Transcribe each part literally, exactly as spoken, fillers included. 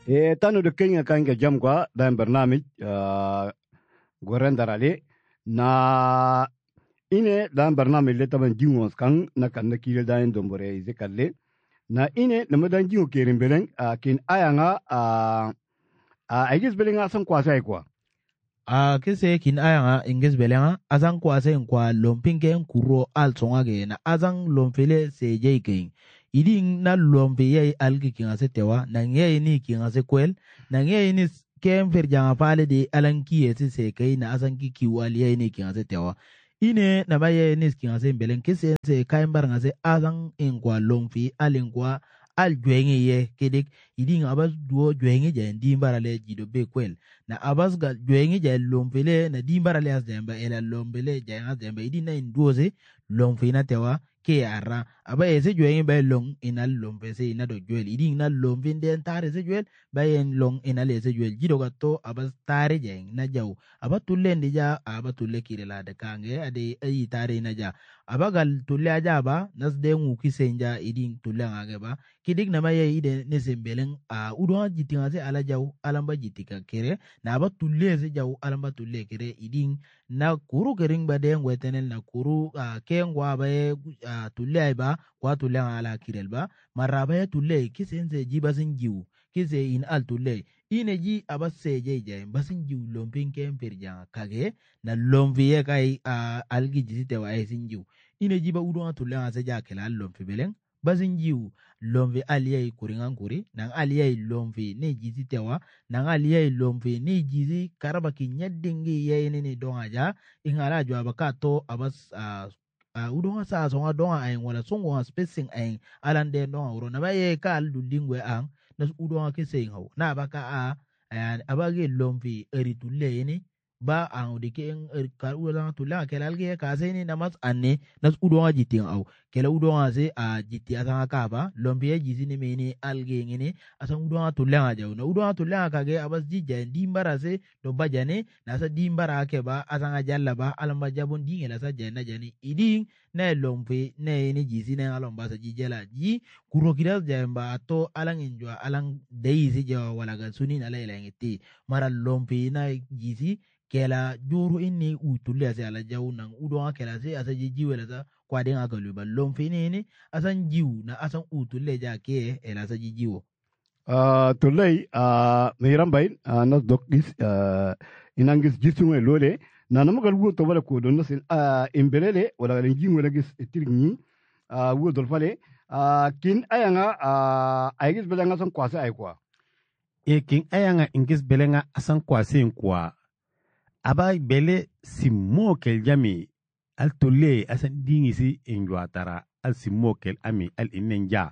e tanu de kenya kanga jam kwa dan barnamij uh, goren darale na ine dan barnamij le taban jingos kan na kan na kile dan dombore ize kalle na ine na madan jingo kerin beleng uh, kin ayanga a uh, uh, aigis belenga san kwa sai kwa a kese kin ayanga ingis belenga azan kwa sai kwa lompinge kuro al tsongage na azan lomfele se jeiking iding na lompe yai algi kinga se tewa na ngey ni kinga se kwel na ngey ni kem fer janga pale de alanki ese se kai na azan ki kiwali yai ni kinga se tewa ine na baye ni kinga se belen kese se kai mbar se azan ingwa lomfi alingwa al jwenge ye kedik iding abas duo jwenge je ndi mbarale jido be kwel na abas ga jwenge je lomfele na di mbarale as jamba ela lombele je as jamba iding na nduoze lomfi na tewa ke ara aba ese jweng ba long inal lom pese ina do jwel idi ina lom vinde tare se jwel ba en long inal ese jwel jido gato aba tare jeng na jaw aba tulle ndi ja aba tulle kirela de kange ade ayi tare na ja aba gal tulle aja ba nas de ngu kisenja idi tulle ngage ba kidik na maye ide ne sembelen a udo jitinga se ala jaw alamba jitika kere na aba tulle se jaw alamba tulle kere idi na kuru kering ba de ngwetenel na kuru uh, kengwa ba uh, tulle ba kwa tulle ala kirel ba maraba ya tulle kisense jiba sinjiu kise in al tulle ine ji abasse je je basinjiu lompin kem perja kage na lomviye kai uh, algi jisite wa sinjiu ine jiba udo tulle ase ja kala lomfi beleng basinjiu lomvi aliyai kuringan kuri nang aliyai lomvi ne jisite wa nang aliyai lomvi ne jizi karaba kinyadingi ye ne donga ja ingala jwa bakato abas uh, Uh, udonga sa songa donga ayeng wala songo spacing ayeng alande donga uro na baye ka al dulingwe ang nas udonga ke saying haw na baka a ayan abage lomfi eri tulle yini ba ang dike ang eri ka udonga tulle ke lalge ka sayni namas anne nas udonga jiting aw kela udonga se a jiti asanga ka ba lomfi e jisi ne meni alge ngene asang udonga tulle nga jaw na udonga tulle ka ge abas jija dimbara se do bajane na sa dimbara ke ba asanga jalla ba alamba jabon dingela sa jana jani iding na lompe na ni jisi na alamba sa jijela ji kuro kidas jamba to alang enjwa alang deisi jawa wala ga sunin ala ila ngiti mara lompe na jisi kela juru inni utulle ase ala jawu nang udonga kela se asa jiji wala sa kwa denga kaluba lompe ni ni asan jiwu na asan utulle ja ke ela sa jijiwo uh, tulle uh, mirambai uh, nas dokis uh, inangis jisunwe lole na namagal wo to wala ko don nasin a imbelele wala lengi wala gis tirni a wo dol fale a kin ayanga a aigis belanga son kwasa ay kwa e kin ayanga ingis belenga asan kwase kwa aba bele simmo kel jami al tolle asan dingi si enjwa tara al simmo kel ami al inenja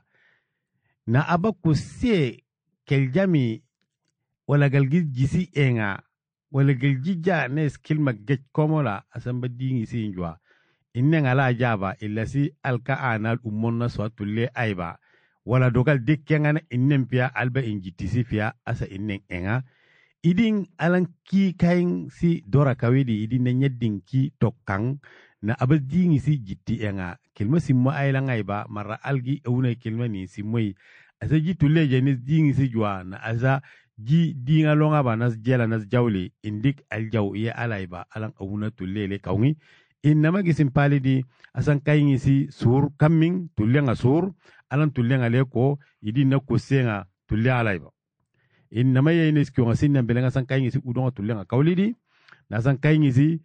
na aba ko se kel jami wala galgis jisi enga wala geljija ne skill magget komola asamba dingi si njwa inne ngala jaba illa si alka anal umonna swatulle aiba wala dogal dekkenga na innem pia alba injitisi pia asa innen enga idin alan ki kain si dora kawidi idin na nyeddin ki tokkang na abal dingi si jitti enga kilma simmo ailan aiba mara algi euna kilma ni simmoi asa jitulle jenis dingi si jwa na asa ji dinga longa ba nas jela nas jawli indik aljaw ya alaiba alan awuna tullele kawngi innama gisim palidi asan kayingi si sur coming tullenga sur alan tullenga leko idi na kusenga tulle alaiba innama yeynes ko ngasinna belenga san kayingi si udonga tullenga kawlidi na san kayingi si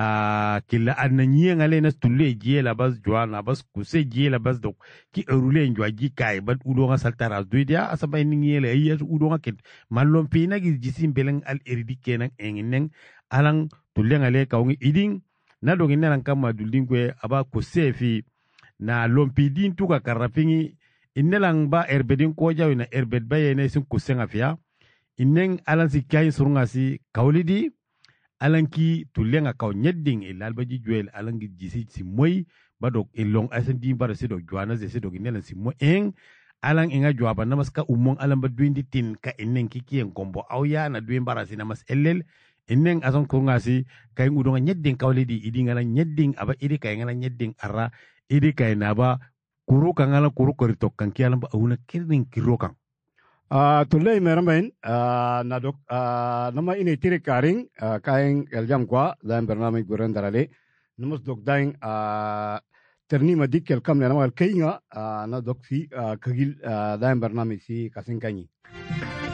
a kila ananye ngale nas tulle jela bas jwana bas kuse jela bas dok ki erule njwa ji kai bad udonga saltara duidia asaba ngele ayya udonga ket mallon pina gi jisim beleng al eridi kenan enginen alang tulle ngale kawngi iding na do ngina nan kama dulingwe aba kuse fi na lompidin tuka karapingi innelang ba erbedin ko jawi na erbed bayene sun kusenga fiya innen alan si kay surunga si kawlidi alanki tulenga kaw nyedding e lalbaji juel alangi jisi si moy badok e long asen di bara se do jwana ze se do ginela si mo en alang inga jwaba namaska umong alam badwindi tin ka enen kiki en kombo awya na duen bara si namas ellel enen ason ko ngasi kay ngudonga nyedding kawlidi idi ngala nyedding aba idi kay ngala nyedding ara idi kay naba kuru kangala kuru koritok kan ki alam ba awuna kirin kirokan Ah, tulay meramain ah, na dok ah, nama ini tiri karing ah, kain eljam kwa dalam bernamai guren darale namus dok daing ah, terni madik kel kam nama kainga ah, na dok si ah, kagil ah, dalam bernamai si kasing kanyi